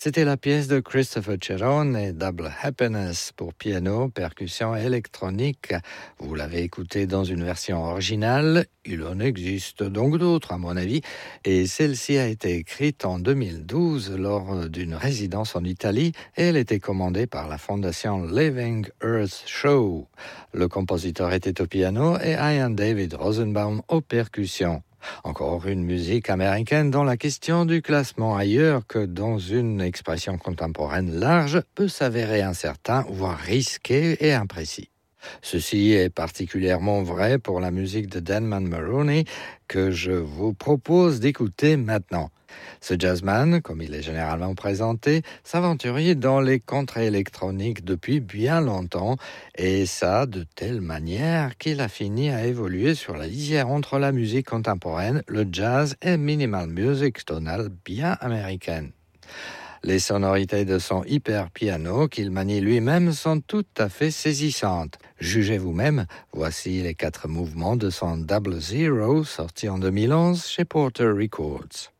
C'était la pièce de Christopher Cerrone, Double Happiness pour piano, percussion électronique. Vous l'avez écouté dans une version originale. Il en existe donc d'autres, à mon avis. Et celle-ci a été écrite en 2012 lors d'une résidence en Italie et elle était commandée par la fondation Living Earth Show. Le compositeur était au piano et Ian David Rosenbaum aux percussions. Encore une musique américaine dont la question du classement ailleurs que dans une expression contemporaine large peut s'avérer incertain, voire risqué et imprécis. Ceci est particulièrement vrai pour la musique de Denman Maroney que je vous propose d'écouter maintenant. Ce jazzman, comme il est généralement présenté, s'aventurait dans les contrées électroniques depuis bien longtemps, et ça de telle manière qu'il a fini à évoluer sur la lisière entre la musique contemporaine, le jazz et minimal music tonale bien américaine. Les sonorités de son hyper piano qu'il manie lui-même sont tout à fait saisissantes. Jugez vous-même, voici les 4 mouvements de son Double Zero sorti en 2011 chez Porter Records.